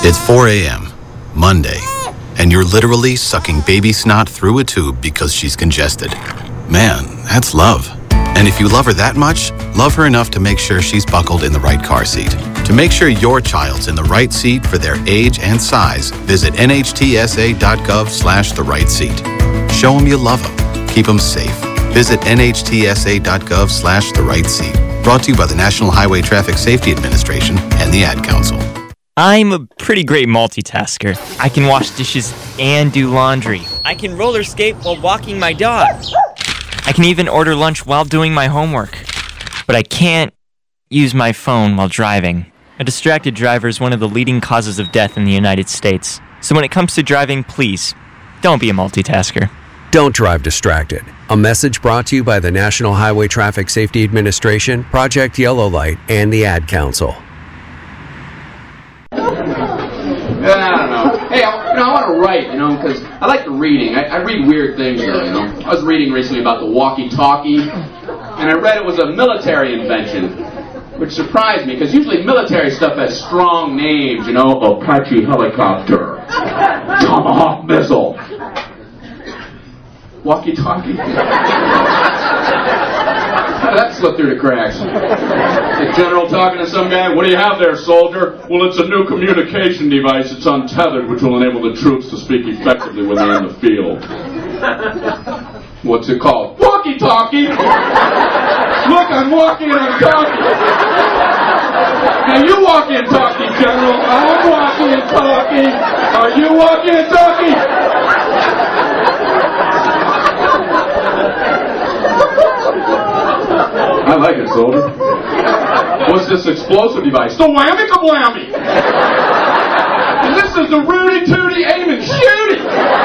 It's 4 a.m., Monday, and you're literally sucking baby snot through a tube because she's congested. Man, that's love. And if you love her that much, love her enough to make sure she's buckled in the right car seat. To make sure your child's in the right seat for their age and size, visit nhtsa.gov/the right seat. Show them you love them. Keep them safe. Visit nhtsa.gov/the right seat. Brought to you by the National Highway Traffic Safety Administration and the Ad Council. I'm a pretty great multitasker. I can wash dishes and do laundry. I can roller skate while walking my dog. I can even order lunch while doing my homework. But I can't use my phone while driving. A distracted driver is one of the leading causes of death in the United States. So when it comes to driving, please, don't be a multitasker. Don't drive distracted. A message brought to you by the National Highway Traffic Safety Administration, Project Yellow Light, and the Ad Council. I don't know. Hey, I want to write, because I like the reading. I read weird things, I was reading recently about the walkie-talkie, and I read it was a military invention, which surprised me, because usually military stuff has strong names, Apache helicopter, Tomahawk missile, walkie-talkie. That slipped through the cracks. The general talking to some guy, what do you have there, soldier? Well, it's a new communication device. It's untethered, which will enable the troops to speak effectively when they're in the field. What's it called? Walkie-talkie! Look, I'm walking and I'm talking. Now you walking and talking, General. I'm walking and talking. Are you walking and talking? I like it, soldier. What's this explosive device? The whammy-kablammy! And this is the Rudy-Tooty aim and shooty!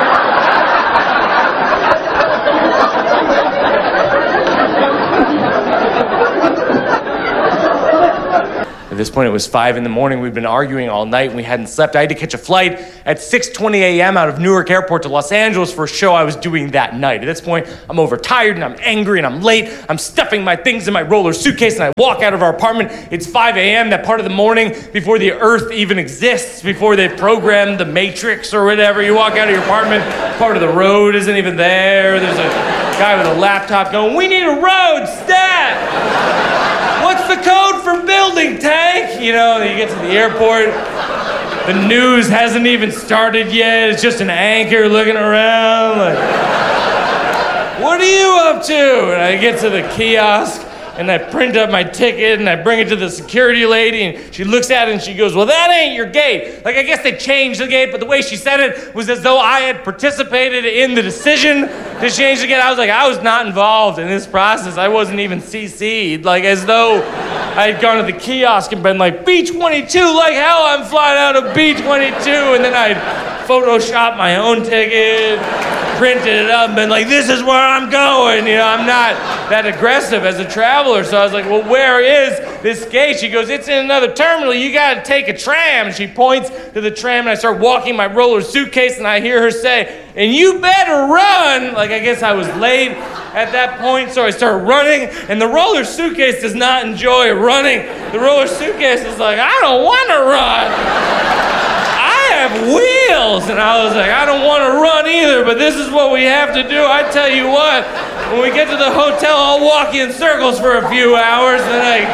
At this point, it was 5 in the morning. We'd been arguing all night and we hadn't slept. I had to catch a flight at 6:20 a.m. out of Newark Airport to Los Angeles for a show I was doing that night. At this point, I'm overtired and I'm angry and I'm late. I'm stuffing my things in my roller suitcase and I walk out of our apartment. It's 5 a.m., that part of the morning before the earth even exists, before they programmed the Matrix or whatever. You walk out of your apartment, part of the road isn't even there. There's a guy with a laptop going, "We need a road, stat! What's the code for building, tank?" You get to the airport. The news hasn't even started yet. It's just an anchor looking around like, "What are you up to?" And I get to the kiosk and I print up my ticket and I bring it to the security lady and she looks at it and she goes, "Well, that ain't your gate." Like, I guess they changed the gate, but the way she said it was as though I had participated in the decision to change the gate. I was like, I was not involved in this process. I wasn't even CC'd. Like, as though I had gone to the kiosk and been like, B-22, like hell, I'm flying out of B-22. And then I'd Photoshopped my own ticket, printed it up, and been like, this is where I'm going. I'm not that aggressive as a traveler. So I was like, well, where is this gate? She goes, it's in another terminal. You got to take a tram. And she points to the tram, and I start walking my roller suitcase, and I hear her say, and you better run. Like, I guess I was late at that point, so I start running, and the roller suitcase does not enjoy running. The roller suitcase is like, I don't want to run. I have wheels. And I was like, I don't want to run either, but this is what we have to do. I tell you what, when we get to the hotel, I'll walk in circles for a few hours, and then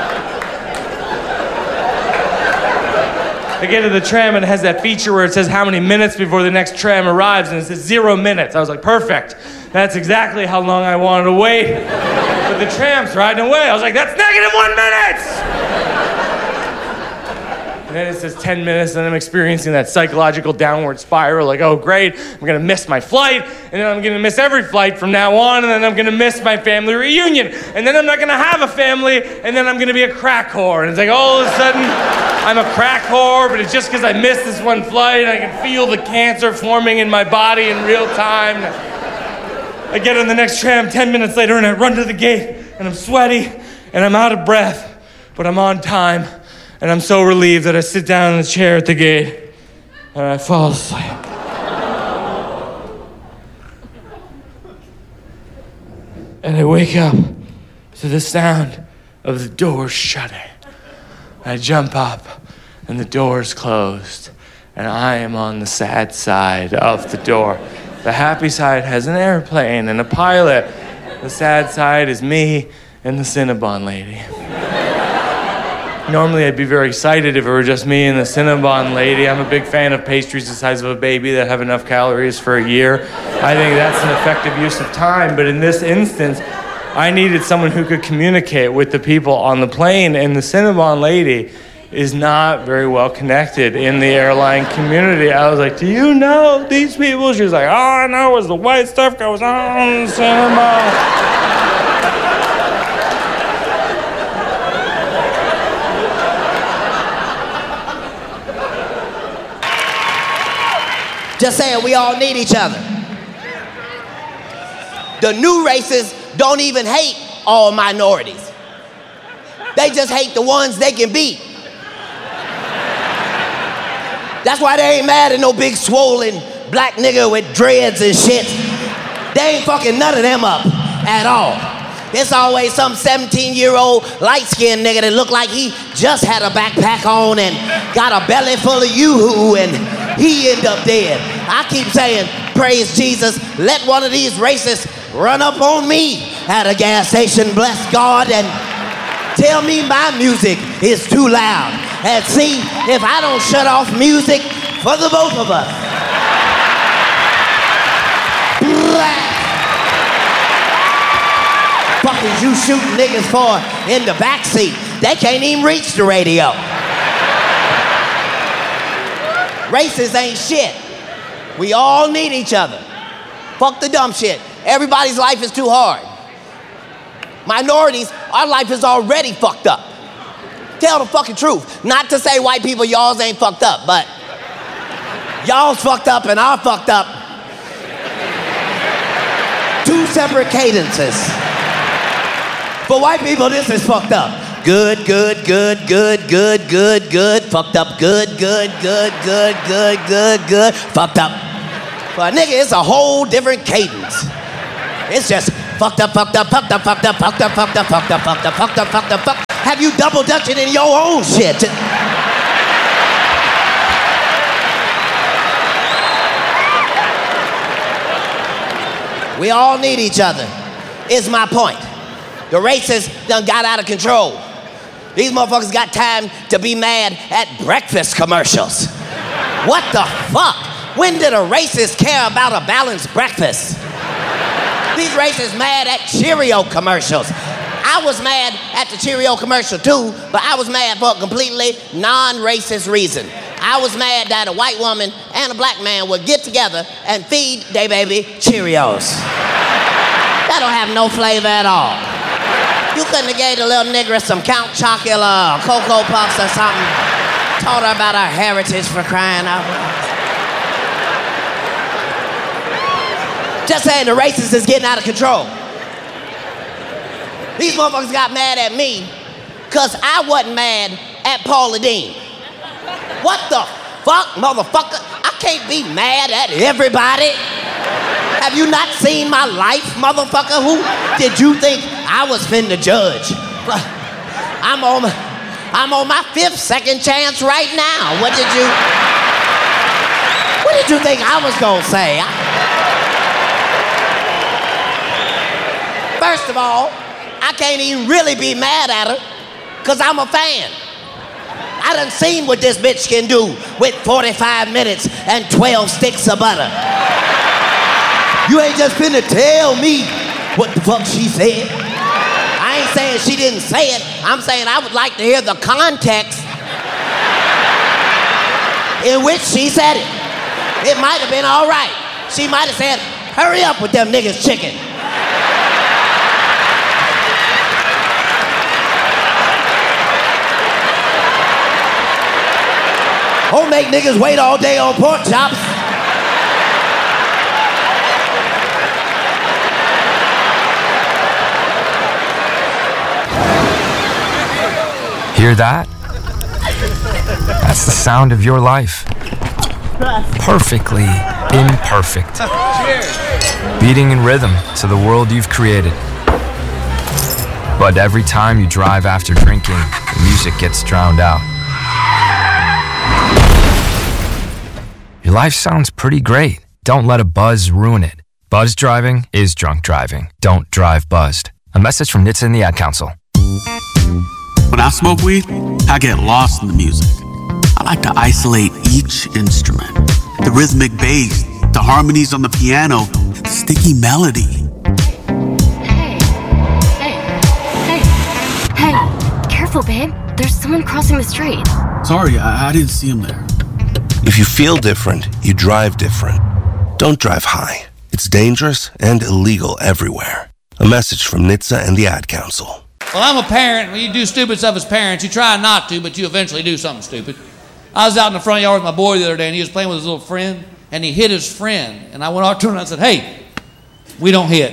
I get to the tram, and it has that feature where it says how many minutes before the next tram arrives, and it says 0 minutes. I was like, perfect. That's exactly how long I wanted to wait. But the tram's riding away. I was like, that's -1 minute! And then it says 10 minutes, and I'm experiencing that psychological downward spiral, like, oh, great, I'm gonna miss my flight, and then I'm gonna miss every flight from now on, and then I'm gonna miss my family reunion, and then I'm not gonna have a family, and then I'm gonna be a crack whore. And it's like, all of a sudden, I'm a crack whore, but it's just because I missed this one flight. I can feel the cancer forming in my body in real time. I get on the next tram 10 minutes later, and I run to the gate, and I'm sweaty, and I'm out of breath, but I'm on time. And I'm so relieved that I sit down in the chair at the gate and I fall asleep. And I wake up to the sound of the doors shutting. I jump up and the door's closed. and I am on the sad side of the door. The happy side has an airplane and a pilot. The sad side is me and the Cinnabon lady. Normally I'd be very excited if it were just me and the Cinnabon lady. I'm a big fan of pastries the size of a baby that have enough calories for a year. I think that's an effective use of time, but in this instance, I needed someone who could communicate with the people on the plane, and the Cinnabon lady is not very well connected in the airline community. I was like, do you know these people? She was like, all I know is the white stuff goes on in the Cinnabon. Just saying, we all need each other. The new races don't even hate all minorities. They just hate the ones they can beat. That's why they ain't mad at no big swollen black nigga with dreads and shit. They ain't fucking none of them up at all. It's always some 17-year-old light-skinned nigga that look like he just had a backpack on and got a belly full of yoo-hoo and he end up dead. I keep saying, praise Jesus, let one of these racists run up on me at a gas station, bless God, and tell me my music is too loud. And see if I don't shut off music for the both of us. Fuck is you shooting niggas for in the backseat? They can't even reach the radio. Races ain't shit. We all need each other. Fuck the dumb shit. Everybody's life is too hard. Minorities, our life is already fucked up. Tell the fucking truth. Not to say white people, y'all's ain't fucked up, but y'all's fucked up and I'm fucked up. Two separate cadences. For white people, this is fucked up. Good, good, good, good, good, good, good, fucked up, good, good, good, good, good, good, good, fucked up. For a nigga, it's a whole different cadence. It's just fucked up, fucked up, fucked up, fucked up, fucked up, fucked up, fucked up, fucked up, fucked up, fucked up, fucked up. Have you double dutching in your own shit? We all need each other, is my point. The racists done got out of control. These motherfuckers got time to be mad at breakfast commercials. What the fuck? When did a racist care about a balanced breakfast? These racists mad at Cheerio commercials. I was mad at the Cheerio commercial too, but I was mad for a completely non-racist reason. I was mad that a white woman and a black man would get together and feed their baby Cheerios. That don't have no flavor at all. You couldn't have gave the little nigger some Count Chocula or Cocoa Puffs or something. Taught her about our heritage, for crying out loud. Just saying, the racists is getting out of control. These motherfuckers got mad at me because I wasn't mad at Paula Deen. What the fuck, motherfucker? I can't be mad at everybody. Have you not seen my life, motherfucker? Who did you think I was finna judge? I'm on my 5th second chance right now. What did you think I was gonna say? First of all, I can't even really be mad at her because I'm a fan. I done seen what this bitch can do with 45 minutes and 12 sticks of butter. You ain't just finna tell me what the fuck she said. I ain't saying she didn't say it. I'm saying I would like to hear the context in which she said it. It might have been all right. She might have said, hurry up with them niggas chicken. Don't make niggas wait all day on pork chops. Hear that? That's the sound of your life. Perfectly imperfect. Beating in rhythm to the world you've created. But every time you drive after drinking, the music gets drowned out. life sounds pretty great. Don't let a buzz ruin it. Buzz driving is drunk driving. Don't drive buzzed. A message from NHTSA and the Ad Council. When I smoke weed, I get lost in the music. I like to isolate each instrument. The rhythmic bass, the harmonies on the piano, the sticky melody. Hey, careful, babe. There's someone crossing the street. Sorry, I didn't see him there. If you feel different, you drive different. Don't drive high. It's dangerous and illegal everywhere. A message from NHTSA and the Ad Council. Well, I'm a parent. When you do stupid stuff as parents, you try not to, but you eventually do something stupid. I was out in the front yard with my boy the other day, and he was playing with his little friend, and he hit his friend. And I went out to him and I said, hey, we don't hit.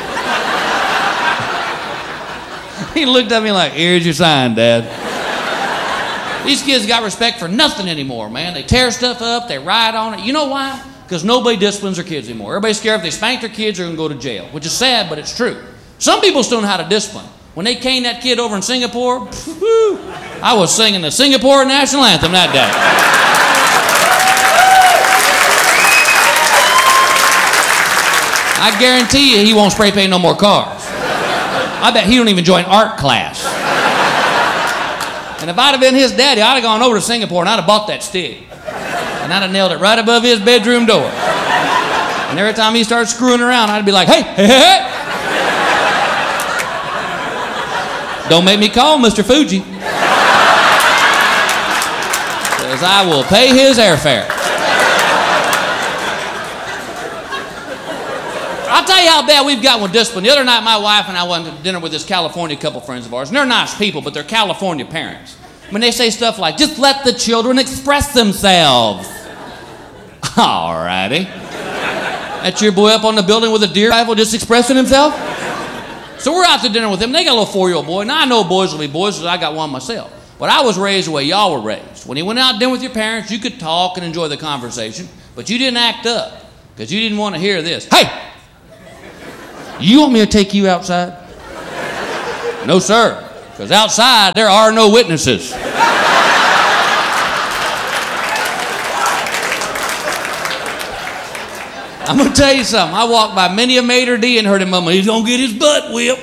He looked at me like, here's your sign, Dad. These kids got respect for nothing anymore, man. They tear stuff up, they ride on it. You know why? Because nobody disciplines their kids anymore. Everybody's scared if they spank their kids, they're going to go to jail, which is sad, but it's true. Some people still know how to discipline. When they caned that kid over in Singapore, I was singing the Singapore national anthem that day. I guarantee you he won't spray paint no more cars. I bet he don't even join art class. And if I'd have been his daddy, I'd have gone over to Singapore and I'd have bought that stick. And I'd have nailed it right above his bedroom door. And every time he started screwing around, I'd be like, hey, hey, hey. Don't make me call Mr. Fuji. Because I will pay his airfare. I'll tell you how bad we've got with discipline. The other night, my wife and I went to dinner with this California couple friends of ours. And they're nice people, but they're California parents. When they say stuff like, just let the children express themselves. All righty. That's your boy up on the building with a deer rifle just expressing himself? So we're out to dinner with them. They got a little 4-year-old boy. Now I know boys will be boys because I got one myself. But I was raised the way y'all were raised. When you went out to dinner with your parents, you could talk and enjoy the conversation, but you didn't act up because you didn't want to hear this. Hey, you want me to take you outside? No, sir, because outside there are no witnesses. I'm going to tell you something. I walked by many a maitre d' and heard him mumble, he's going to get his butt whipped.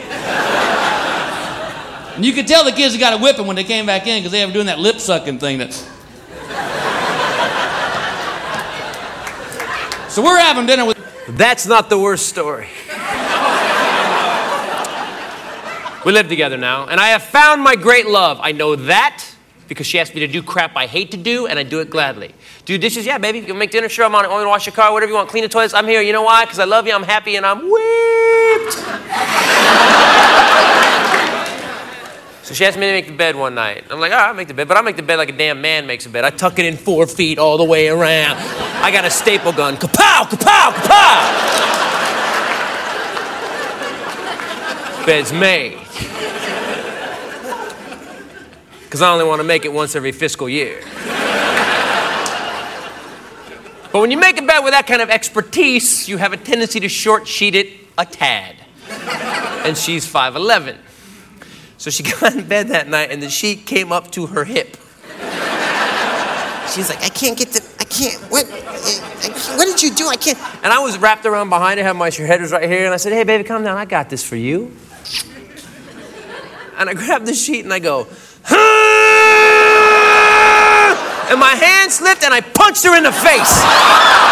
And you could tell the kids got a whipping when they came back in because they were doing that lip-sucking thing. So we're having dinner with... That's not the worst story. We live together now, and I have found my great love. I know that because she asked me to do crap I hate to do, and I do it gladly. Do dishes? Yeah, baby. You make dinner? Sure, I'm on it. Want me to wash your car? Whatever you want. Clean the toilets? I'm here. You know why? Because I love you, I'm happy, and I'm whipped. So she asked me to make the bed one night. I'm like, all right, I'll make the bed, but I'll make the bed like a damn man makes a bed. I tuck it in 4 feet all the way around. I got a staple gun. Kapow, kapow, kapow! Bed's made. Because I only want to make it once every fiscal year. But when you make a bed with that kind of expertise, you have a tendency to short-sheet it a tad. And she's 5'11". So she got in bed that night, and the sheet came up to her hip. She's like, what did you do? I can't. And I was wrapped around behind her, her head was right here, and I said, hey, baby, calm down, I got this for you. And I grabbed the sheet, and I go, and my hand slipped, and I punched her in the face.